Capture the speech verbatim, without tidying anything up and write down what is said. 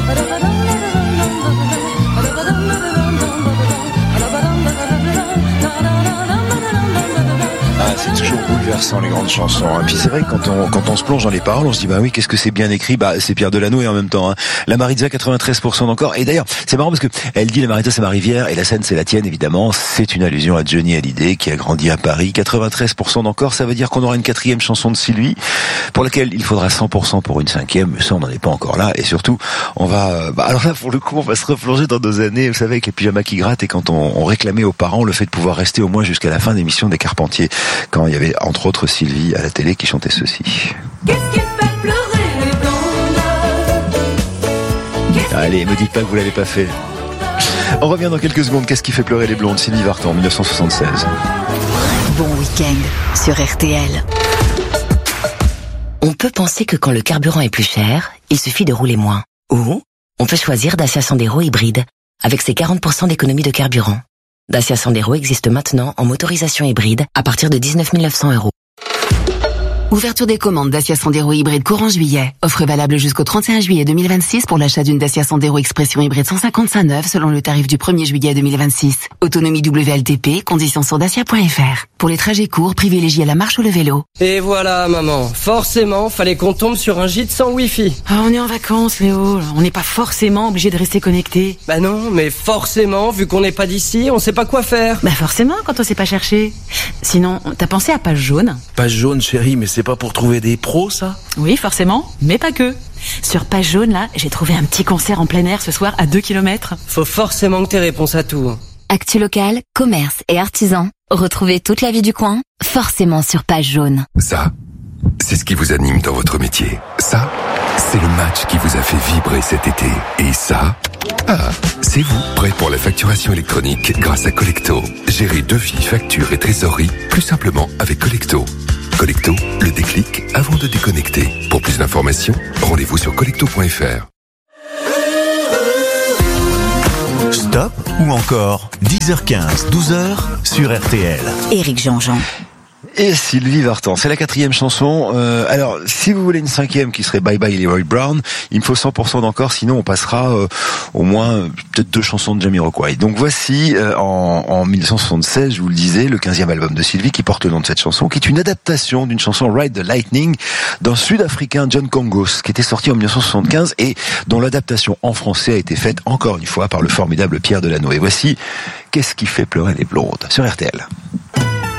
C'est toujours bouleversant, les grandes chansons. Et puis c'est vrai que quand on, quand on se plonge dans les paroles, on se dit, bah oui, qu'est-ce que c'est bien écrit. Bah, c'est Pierre Delano et en même temps, hein. La Maritza, quatre-vingt-treize pour cent d'encore. Et d'ailleurs, c'est marrant parce que elle dit la Maritza, c'est ma rivière et la Seine, c'est la tienne, évidemment. C'est une allusion à Johnny Hallyday qui a grandi à Paris. quatre-vingt-treize pour cent d'encore, ça veut dire qu'on aura une quatrième chanson de Sylvie pour laquelle il faudra cent pour cent pour une cinquième. Mais ça, on n'en est pas encore là. Et surtout, on va, bah, alors là, pour le coup, on va se replonger dans nos années, vous savez, avec les pyjamas qui grattent et quand on, on réclamait aux parents le fait de pouvoir rester au moins jusqu'à la fin d'émission des Carpentiers. Quand il y avait, entre autres, Sylvie à la télé qui chantait ceci. Qu'est-ce qui fait pleurer les blondes? Allez, me dites pas que vous l'avez pas fait. On revient dans quelques secondes. Qu'est-ce qui fait pleurer les blondes? Sylvie Vartan, dix-neuf cent soixante-seize. Bon week-end sur R T L. On peut penser que quand le carburant est plus cher, il suffit de rouler moins. Ou on peut choisir Dacia Sandero hybride avec ses quarante pour cent d'économie de carburant. Dacia Sandero existe maintenant en motorisation hybride à partir de dix-neuf mille neuf cents euros. Ouverture des commandes Dacia Sandero hybride courant juillet. Offre valable jusqu'au trente et un juillet deux mille vingt-six pour l'achat d'une Dacia Sandero Expression hybride cent cinquante-cinq neuve selon le tarif du premier juillet deux mille vingt-six. Autonomie W L T P, conditions sur dacia point f r. Pour les trajets courts, privilégiez la marche ou le vélo. Et voilà, maman. Forcément, fallait qu'on tombe sur un gîte sans wifi. Ah, on est en vacances, Léo. On n'est pas forcément obligé de rester connecté. Bah non, mais forcément, vu qu'on n'est pas d'ici, on sait pas quoi faire. Bah forcément, quand on sait pas chercher. Sinon, t'as pensé à Page Jaune? Page Jaune, chérie, mais c'est pas pour trouver des pros, ça? Oui, forcément, mais pas que. Sur Page Jaune, là, j'ai trouvé un petit concert en plein air ce soir à deux kilomètres. Faut forcément que t'aies réponse à tout. Actu locale, commerce et artisans. Retrouvez toute la vie du coin, forcément sur Page Jaune. Ça, c'est ce qui vous anime dans votre métier. Ça, c'est le match qui vous a fait vibrer cet été. Et ça, ah, c'est vous, prêt pour la facturation électronique grâce à Collecto. Gérez devis, factures et trésorerie plus simplement avec Collecto. Collecto, le déclic avant de déconnecter. Pour plus d'informations, rendez-vous sur collecto point f r. Stop ou encore dix heures quinze, douze heures sur R T L. Éric Jean-Jean. Et Sylvie Vartan, c'est la quatrième chanson. Euh, alors, si vous voulez une cinquième qui serait Bye Bye Leroy Brown, il me faut cent pour cent d'encore, sinon on passera euh, au moins euh, peut-être deux chansons de Jamiroquai. Donc voici, euh, en, en dix-neuf cent soixante-seize, je vous le disais, le quinzième album de Sylvie qui porte le nom de cette chanson, qui est une adaptation d'une chanson Ride the Lightning d'un Sud-Africain John Kongos, qui était sorti en dix-neuf cent soixante-quinze et dont l'adaptation en français a été faite encore une fois par le formidable Pierre Delano. Et voici Qu'est-ce qui fait pleurer les blondes sur R T L.